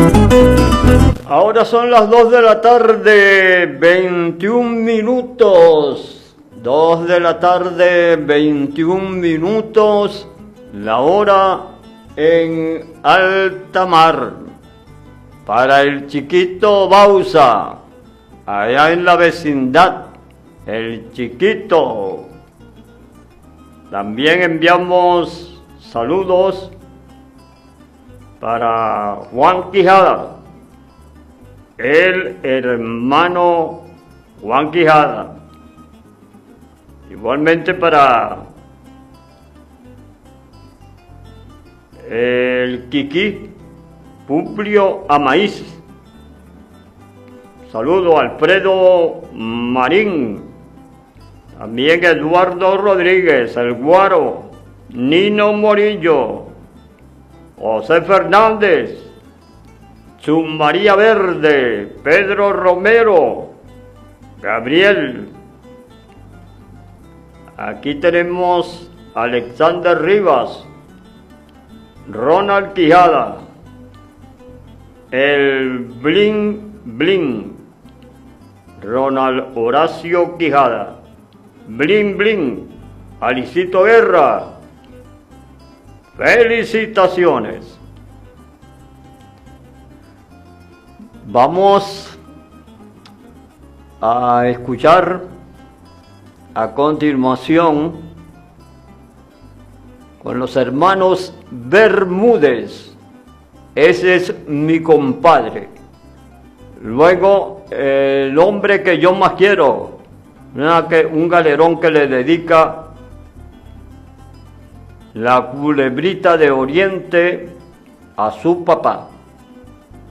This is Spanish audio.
Ahora son las 2 de la tarde, 21 minutos. 2 de la tarde, 21 minutos. La hora en alta mar. Para el chiquito Bausa, allá en la vecindad, el chiquito. También enviamos saludos para Juan Quijada, el hermano Juan Quijada. Igualmente para el Kiki Publio Amaíz. Saludo a Alfredo Marín. También Eduardo Rodríguez, el Guaro, Nino Morillo, José Fernández, María Verde, Pedro Romero, Gabriel. Aquí tenemos a Alexander Rivas, Ronald Quijada, el Blin Blin, Ronald Horacio Quijada, Blin Blin, Alicito Guerra. Felicitaciones. Vamos a escuchar a continuación con los hermanos Bermúdez. Ese es mi compadre. Luego, el hombre que yo más quiero, un galerón que le dedica la Culebrita de Oriente a su papá.